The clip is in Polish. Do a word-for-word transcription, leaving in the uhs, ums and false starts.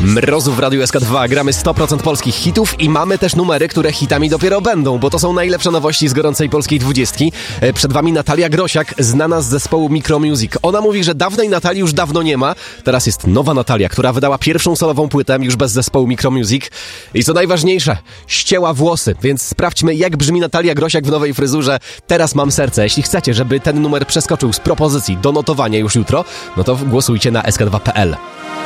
Mrozów w Radiu S K dwa. Gramy sto procent polskich hitów i mamy też numery, które hitami dopiero będą, bo to są najlepsze nowości z gorącej polskiej dwudziestki. Przed wami Natalia Grosiak, znana z zespołu Micromusic. Ona mówi, że dawnej Natalii już dawno nie ma. Teraz jest nowa Natalia, która wydała pierwszą solową płytę już bez zespołu Micromusic. I co najważniejsze, ścięła włosy, więc sprawdźmy, jak brzmi Natalia Grosiak w nowej fryzurze. Teraz mam serce. Jeśli chcecie, żeby ten numer przeskoczył z propozycji do notowania już jutro, no to głosujcie na S K dwa kropka P L.